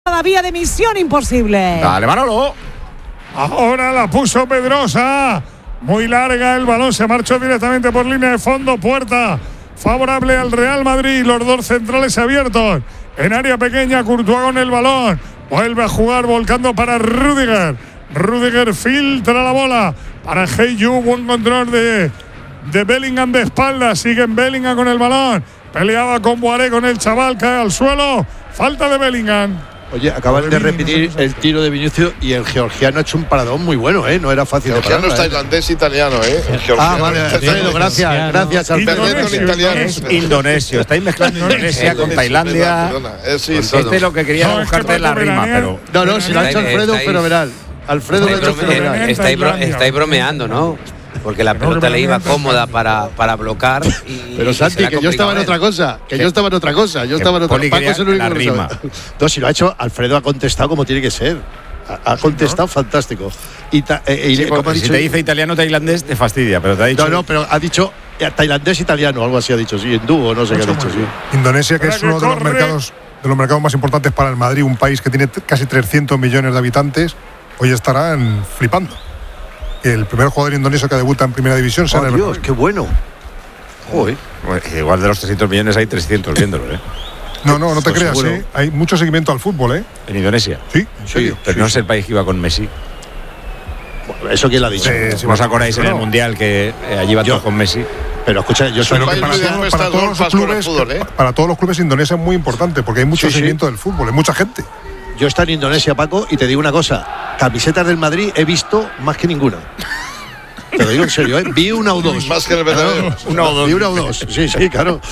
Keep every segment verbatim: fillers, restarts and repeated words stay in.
Todavía de misión imposible. Dale, Manolo. Ahora la puso Pedrosa. Muy larga, el balón se marchó directamente por línea de fondo. Puerta favorable al Real Madrid. Los dos centrales abiertos. En área pequeña, Courtois con el balón. Vuelve a jugar volcando para Rüdiger. Rüdiger filtra la bola para Hey-Yu. Buen control de, de Bellingham de espalda. Sigue en Bellingham con el balón. Peleaba con Boiré, con el chaval. Cae al suelo. Falta de Bellingham. Oye, acaban de repetir el tiro de Vinicius y el georgiano ha hecho un paradón muy bueno, ¿eh? No era fácil de parar. El georgiano está tailandés italiano, ¿eh? El ah, vale, Alfredo, gracias, gracias Alfredo. Es indonesio, estáis mezclando Indonesia con Tailandia. Este es lo que quería no, buscarte en la rima, pero. No, no, si lo ha hecho Alfredo, fenomenal. Alfredo lo ha hecho fenomenal. Estáis, bro, estáis bromeando, ¿no? Porque la pelota le iba cómoda para, para bloquear. Y, pero Santi, que yo estaba en otra cosa. Que yo estaba en otra cosa. Yo estaba en otra cosa. Paco es el único que lo sabe. No, si lo ha hecho, Alfredo ha contestado como tiene que ser. Ha, ha contestado sí, ¿no? Fantástico. Y, ta, eh, y sí, como ha dicho, si te dice italiano tailandés, te fastidia, pero te ha dicho. No, no, pero ha dicho tailandés italiano, algo así ha dicho, sí, hindú o no sé qué ha dicho. Sí. Indonesia, que es uno de los mercados de los mercados más importantes para el Madrid, un país que tiene casi trescientos millones de habitantes, hoy estarán flipando. El primer jugador indonesio que debuta en primera división. Oh, Dios, Dios, qué bueno. Joder. Bueno, igual de los trescientos millones hay trescientos viéndolo, ¿eh? No, no, no te creas, ¿eh? Hay mucho seguimiento al fútbol, ¿eh? ¿En Indonesia? Sí, en serio. Sí, pero sí, no sí. es el país que iba con Messi. Bueno, ¿eso quién lo ha dicho? Eh, si os acordáis en el Mundial que eh, allí iba todo con Messi. Pero escucha, yo soy que para, todo, para, todos los clubes, fútbol, ¿eh? para todos los clubes Indonesia es muy importante porque hay mucho sí, seguimiento sí. del fútbol, hay mucha gente. Yo he estado en Indonesia, Paco, y te digo una cosa, camisetas del Madrid he visto más que ninguna. Te lo digo en serio, ¿eh? Vi una o dos. Más que el verdadero. Una o dos. Vi una o dos. Sí, sí, claro.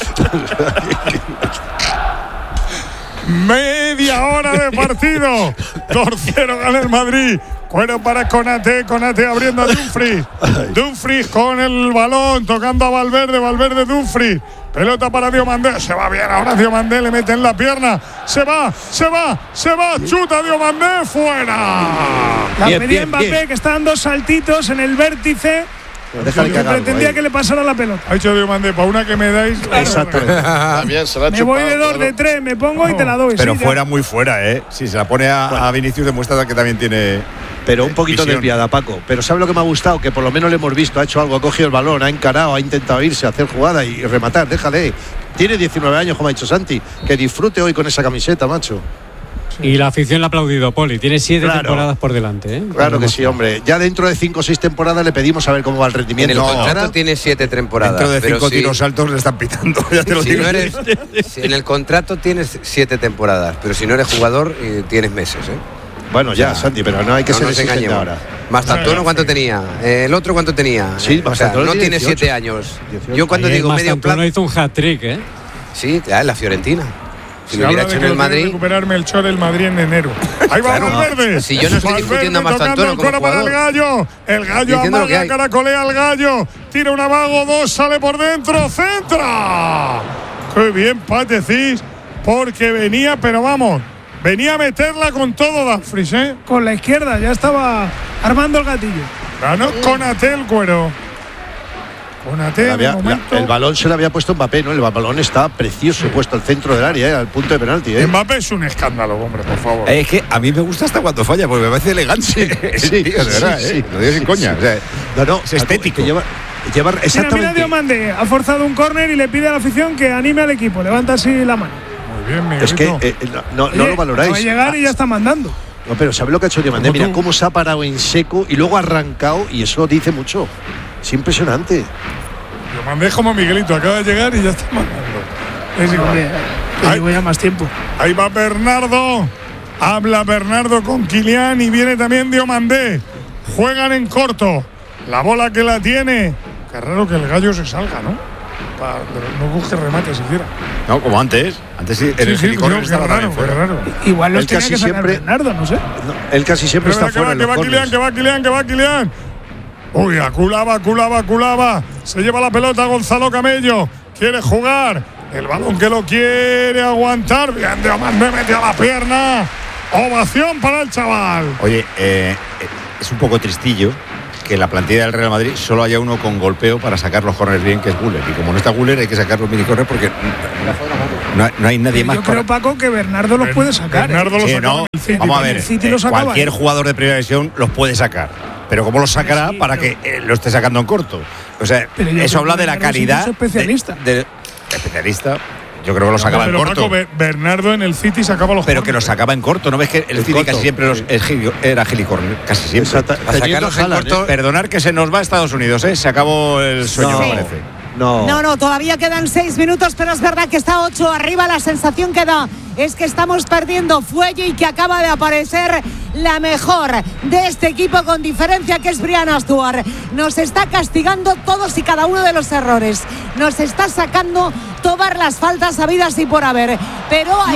Media hora de partido. dos cero gana el Madrid. Cuero para Konate. Konate abriendo a Dumfries. Dumfries con el balón. Tocando a Valverde. Valverde Dumfries. Pelota para Diomandé. Se va bien ahora Diomandé. Le mete en la pierna. Se va, se va, se va. Chuta Diomandé. Fuera. La pedía Mbappé, que está dando saltitos en el vértice. Déjale cagar, pretendía ahí. Que le pasara la pelota. Ha dicho Diomandé, para una que me dais. Claro, Exactamente. Se la me chupado, voy de dos, claro. de tres, me pongo no, y te la doy. Pero sí, fuera, ya. muy fuera, ¿eh? Si se la pone a, bueno. a Vinicius, demuestra que también tiene. Pero un poquito visión. Desviada, Paco. Pero ¿sabes lo que me ha gustado? Que por lo menos le hemos visto, ha hecho algo, ha cogido el balón, ha encarado, ha intentado irse, hacer jugada y rematar. Déjale. Tiene diecinueve años, como ha dicho Santi. Que disfrute hoy con esa camiseta, macho. Y la afición le ha aplaudido, Poli. Tiene siete claro. temporadas por delante, ¿eh? Claro que sí, hombre. Ya dentro de cinco o seis temporadas le pedimos a ver cómo va el rendimiento. En el contrato no. tiene siete temporadas. Dentro de cinco si, tiros altos le están pitando. Ya te lo si digo. No eres, si en el contrato tienes siete temporadas, pero si no eres jugador, eh, tienes meses, ¿eh? Bueno, ya, Santi, pero no hay que no ser exigente ahora. Mastantuono, ¿cuánto tenía? Eh, el otro, ¿cuánto tenía? Sí, o sea, no tiene siete años. dieciocho. Yo cuando Ayer digo medio plazo. No hizo un hat-trick, ¿eh? Sí, claro, la Fiorentina. Si se lo hubiera hecho en el Madrid. recuperar Melchor el Madrid en enero. Ahí va claro, Valverde. No. Si yo no estoy Valverde discutiendo a Mastantuono como jugador. Para el gallo. El gallo amaga, caracolea al gallo. Tira un amago, dos, sale por dentro. ¡Centra! Qué bien, Pat, decís. Porque venía, pero vamos. Venía a meterla con todo Dumfries, ¿eh? Con la izquierda, ya estaba armando el gatillo. Ganó Konate el cuero. Konate, había, de momento. La, el balón se le había puesto Mbappé, ¿no? El balón está precioso, sí. puesto al centro del área, ¿eh? Al punto de penalti, ¿eh? Mbappé es un escándalo, hombre, por favor. Es que a mí me gusta hasta cuando falla, porque me parece elegante. Sí, sí, tío, de verdad, sí, ¿eh? Sí. Lo digo sin coña. O sea, no, no, es estético. Lleva, lleva exactamente. Mira, mira Diomandé, ha forzado un córner y le pide a la afición que anime al equipo. Levanta así la mano. Muy bien, Miguelito. Es que eh, no, no, no lo valoráis. Va a llegar y ya está mandando. No, pero ¿sabes lo que ha hecho Diomandé? Mira cómo se ha parado en seco y luego ha arrancado, y eso dice mucho. Es impresionante. Lo mandé como Miguelito, acaba de llegar y ya está mandando. Es igual. Ahí, llevo ya más tiempo. Ahí va Bernardo. Habla Bernardo con Kylian y viene también Diomandé. Juegan en corto. La bola que la tiene. Qué raro que el gallo se salga, ¿no? Para, no busque remate siquiera. No, como antes. Antes sí, sí, el sí, helicóptero estaba raro, fuera. raro. Igual los él tenía casi que sacar siempre, Bernardo, no sé. No, él casi siempre Pero está fuera. Que va, que va Kylian, que va Kylian, que va Kylian. Uy, aculaba, aculaba, aculaba. Se lleva la pelota Gonzalo Camello. Quiere jugar. El balón que lo quiere aguantar. Bien, Diomandé mete a la pierna. Ovación para el chaval. Oye, eh, es un poco tristillo que en la plantilla del Real Madrid solo haya uno con golpeo para sacar los corners bien, que es Güler. Y como no está Güler, hay que sacar los mini corners porque no hay, no hay nadie Yo más. Yo creo, para... Paco, que Bernardo los puede sacar. Bernardo ¿eh? los sí, sacaba no, en el City. vamos a ver, el City eh, lo sacaba, cualquier ¿eh? jugador de primera división los puede sacar. Pero ¿cómo los sacará sí, para pero... que eh, lo esté sacando en corto? O sea, eso habla de la calidad. Es especialista. De, de, especialista. Yo creo que lo sacaba no, en corto. Paco, Bernardo en el City sacaba los Pero corners. que lo sacaba en corto. ¿No ves que el, el City corto, casi siempre los, el gili, era gilicornio? Casi siempre. Exacto. Para sacarlos en corto. Perdonar que se nos va a Estados Unidos, ¿eh? Se acabó el sueño, no, me parece. No. no, no, todavía quedan seis minutos, pero es verdad que está ocho arriba. La sensación que da es que estamos perdiendo fuelle y que acaba de aparecer la mejor de este equipo con diferencia, que es Brianna Stewart. Nos está castigando todos y cada uno de los errores. Nos está sacando todas las faltas habidas y por haber. Pero hay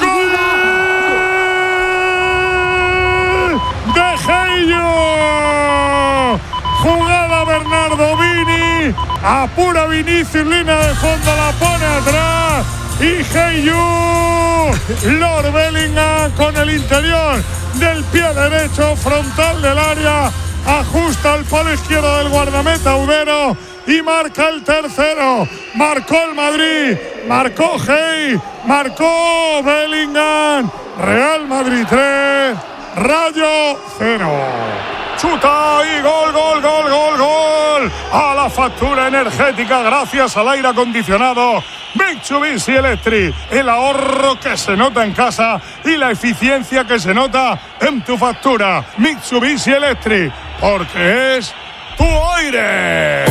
¡Gol! ¡De Gello! Jugada Bernardo Vini, apura Vinicius, línea de fondo, la pone atrás y Gello, Lord Bellingham con el interior del pie derecho, frontal del área, ajusta el palo izquierdo del guardameta Udero y marca el tercero. Marcó el Madrid, marcó Hey, marcó Bellingham. Real Madrid tres, Rayo cero. Chuta y gol, gol, gol, gol, gol. A la factura energética gracias al aire acondicionado Mitsubishi Electric. El ahorro que se nota en casa y la eficiencia que se nota en tu factura. Mitsubishi Electric, porque es tu aire.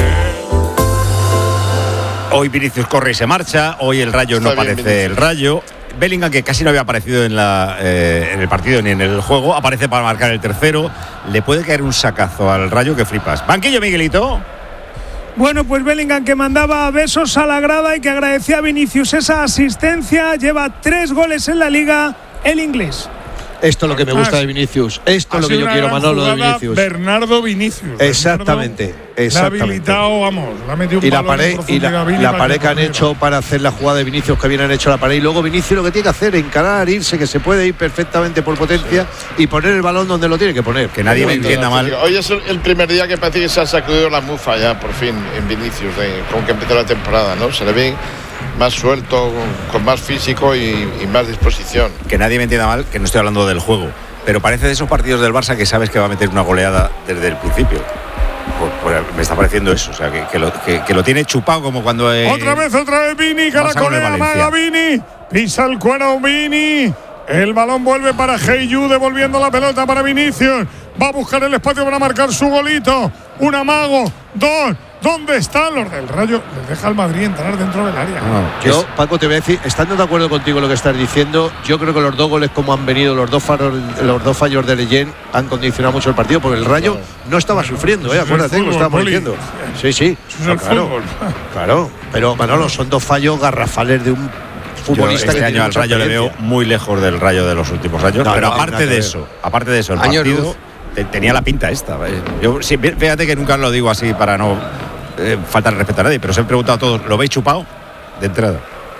Hoy Vinicius corre y se marcha. Hoy el Rayo Está no aparece el Rayo. Bellingham, que casi no había aparecido en, la, eh, en el partido ni en el juego, aparece para marcar el tercero. Le puede caer un sacazo al Rayo que flipas. Banquillo, Miguelito. Bueno, pues Bellingham, que mandaba besos a la grada y que agradecía a Vinicius esa asistencia. Lleva tres goles en la liga, el inglés. Esto es lo que me gusta de Vinicius. Esto es lo que yo quiero, Manolo, de Vinicius. Bernardo Vinicius. Exactamente. Bernardo exactamente. La ha habilitado, vamos, la ha metido un y la pared, y la, la pared que han hecho para hacer la jugada de Vinicius, que bien han hecho la pared. Y luego Vinicius lo que tiene que hacer es encarar, irse, que se puede ir perfectamente por potencia y poner el balón donde lo tiene que poner. Que nadie me entienda mal. Hoy es el primer día que parece que se ha sacudido la mufa ya, por fin, en Vinicius, de, con que empezó la temporada, ¿no? Se le ve más suelto, con más físico y, y más disposición. Que nadie me entienda mal, que no estoy hablando del juego, pero parece de esos partidos del Barça que sabes que va a meter una goleada desde el principio. Pues, pues me está pareciendo eso, o sea, que, que, lo, que, que lo tiene chupado como cuando… Eh, otra vez, otra vez Vini, caracolea, amaga Vini, pisa el cuero Vini, el balón vuelve para Hey-Yu, devolviendo la pelota para Vinicius, va a buscar el espacio para marcar su golito, un amago, dos… ¿Dónde están los del Rayo? Les deja al Madrid entrar dentro del área. No, yo, Paco, te voy a decir, estando de acuerdo contigo lo que estás diciendo, yo creo que los dos goles como han venido, los dos faros, los dos fallos de Leyen han condicionado mucho el partido, porque el Rayo no estaba sufriendo, ¿eh? Acuérdate que lo estábamos diciendo. Sí, sí, no, claro, claro. Pero, Manolo, son dos fallos garrafales de un futbolista. Yo este que año al Rayo le veo muy lejos del Rayo de los últimos años, no, pero no, aparte de eso, aparte de eso, el partido tenía la pinta esta. Yo, sí, fíjate que nunca lo digo así para no Eh, falta el respeto a nadie, pero os he preguntado a todos, ¿lo veis chupado? De entrada.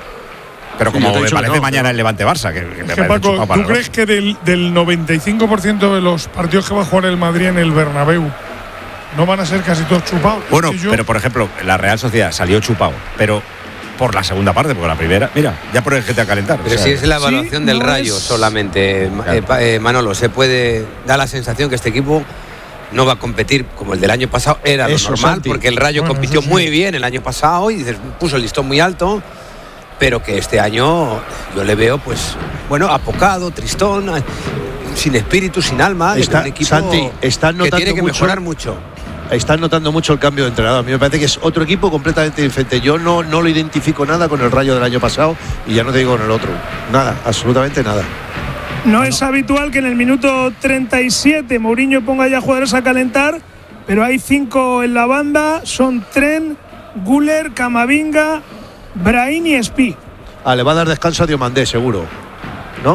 Pero sí, como me parece no, mañana no. el Levante Barça, que, que me que parece Paco, ¿tú crees que del, del noventa y cinco por ciento de los partidos que va a jugar el Madrid en el Bernabéu no van a ser casi todos chupados? Bueno, yo... pero por ejemplo, la Real Sociedad salió chupado, pero por la segunda parte, porque la primera, mira, ya por el gente a calentar. Pero o sea, si es la evaluación ¿sí? del no Rayo es... solamente, claro. eh, eh, Manolo, se puede dar la sensación que este equipo no va a competir como el del año pasado, era lo Eso, normal, Santi. Porque el Rayo bueno, compitió sí. muy bien el año pasado y puso el listón muy alto, pero que este año yo le veo, pues, bueno, apocado, tristón, sin espíritu, sin alma. Está, un equipo Santi, están notando que tiene que mucho, mejorar mucho. Están notando mucho el cambio de entrenador. A mí me parece que es otro equipo completamente diferente. Yo no, no lo identifico nada con el Rayo del año pasado y ya no te digo con el otro. Nada, absolutamente nada. No es habitual que en el minuto treinta y siete Mourinho ponga ya jugadores a calentar, pero hay cinco en la banda, son Trent, Güler, Camavinga, Brahim y Spi. Ah, le va a dar descanso a Diomandé, seguro, ¿no?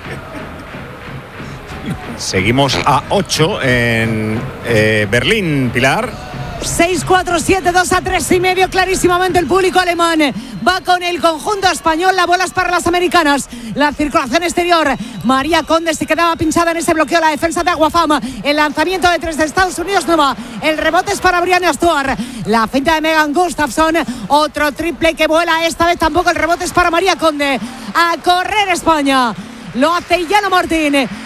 Seguimos a ocho en eh, Berlín, Pilar. seis, cuatro, siete, dos a tres y medio, clarísimamente el público alemán va con el conjunto español. La bola es para las americanas. La circulación exterior. María Conde se quedaba pinchada en ese bloqueo. La defensa de Aguafama. El lanzamiento de tres de Estados Unidos no va. El rebote es para Brianna Stuart. La finta de Megan Gustafson. Otro triple que vuela. Esta vez tampoco. El rebote es para María Conde. A correr España. Lo hace Illano Martín.